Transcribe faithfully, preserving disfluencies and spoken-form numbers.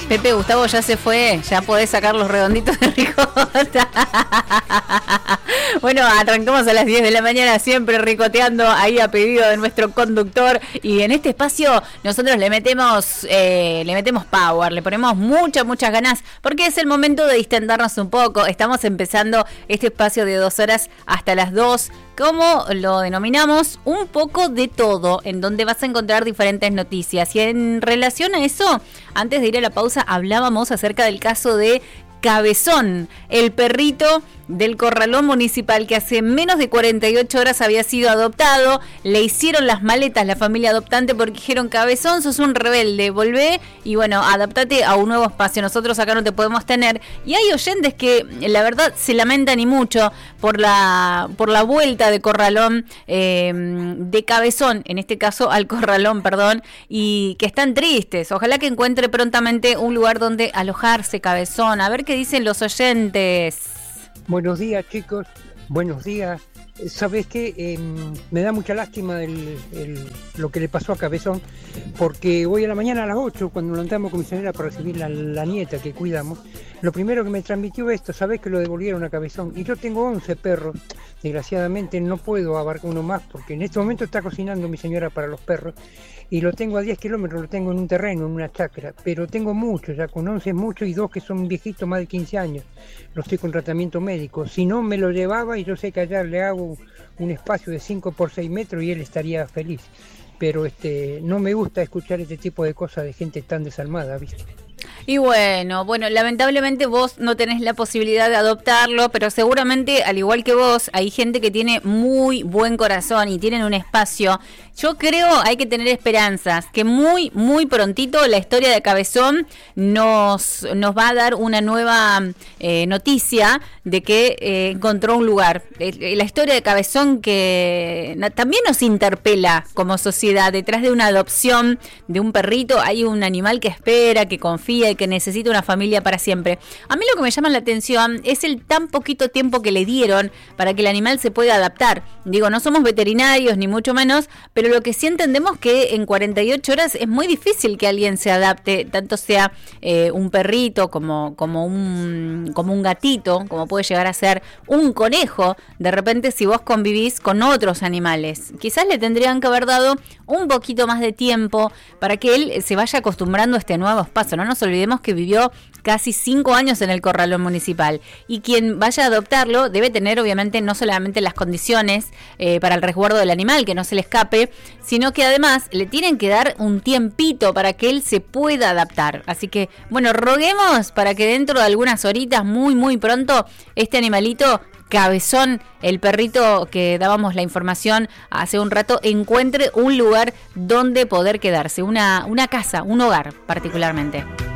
Pepe, Gustavo ya se fue, ya podés sacar los redonditos de ricota. Bueno, arrancamos a las diez de la mañana, siempre ricoteando ahí a pedido de nuestro conductor. Y en este espacio nosotros le metemos eh, le metemos power, le ponemos muchas, muchas ganas, porque es el momento de distendernos un poco. Estamos empezando este espacio de dos horas hasta las dos, como lo denominamos, un poco de todo, en donde vas a encontrar diferentes noticias. Y en relación a eso, antes de ir a la pausa, hablábamos acerca del caso de Cabezón, el perrito del corralón municipal que hace menos de cuarenta y ocho horas había sido adoptado. Le hicieron las maletas la familia adoptante porque dijeron: Cabezón, sos un rebelde, volvé y bueno, adaptate a un nuevo espacio, nosotros acá no te podemos tener. Y hay oyentes que la verdad se lamentan y mucho por la por la vuelta de corralón, eh, de Cabezón, en este caso al corralón, perdón, y que están tristes. Ojalá que encuentre prontamente un lugar donde alojarse Cabezón. A ver qué dicen los oyentes. Buenos días, chicos. Buenos días. ¿Sabes qué? Eh, me da mucha lástima el, el, lo que le pasó a Cabezón, porque hoy a la mañana a las ocho, cuando nos levantamos con mi señora para recibir la, la nieta que cuidamos, lo primero que me transmitió esto: ¿sabés que lo devolvieron a Cabezón? Y yo tengo once perros. Desgraciadamente no puedo abarcar uno más, porque en este momento está cocinando mi señora para los perros, y lo tengo a diez kilómetros, lo tengo en un terreno, en una chacra, pero tengo muchos, ya con once es mucho, y dos que son viejitos, más de quince años, los estoy con tratamiento médico. Si no, me lo llevaba, y yo sé que allá le hago un espacio de cinco por seis metros y él estaría feliz, pero este no me gusta escuchar este tipo de cosas de gente tan desalmada, ¿viste? Y bueno, bueno, lamentablemente vos no tenés la posibilidad de adoptarlo, pero seguramente, al igual que vos, hay gente que tiene muy buen corazón y tienen un espacio. Yo creo hay que tener esperanzas, que muy, muy prontito la historia de Cabezón nos, nos va a dar una nueva eh, noticia de que eh, encontró un lugar. Eh, la historia de Cabezón que na, también nos interpela como sociedad. Detrás de una adopción de un perrito hay un animal que espera, que confía y que necesita una familia para siempre. A mí lo que me llama la atención es el tan poquito tiempo que le dieron para que el animal se pueda adaptar. Digo, no somos veterinarios ni mucho menos, pero lo que sí entendemos que en cuarenta y ocho horas es muy difícil que alguien se adapte, tanto sea eh, un perrito como, como, un, como un gatito, como puede llegar a ser un conejo. De repente, si vos convivís con otros animales, quizás le tendrían que haber dado un poquito más de tiempo para que él se vaya acostumbrando a este nuevo espacio. No nos olvidemos que vivió casi cinco años en el corralón municipal, y quien vaya a adoptarlo debe tener obviamente no solamente las condiciones eh, para el resguardo del animal, que no se le escape, sino que además le tienen que dar un tiempito para que él se pueda adaptar. Así que bueno, roguemos para que dentro de algunas horitas, muy muy pronto, este animalito Cabezón, el perrito que dábamos la información hace un rato, encuentre un lugar donde poder quedarse, una, una casa, un hogar particularmente.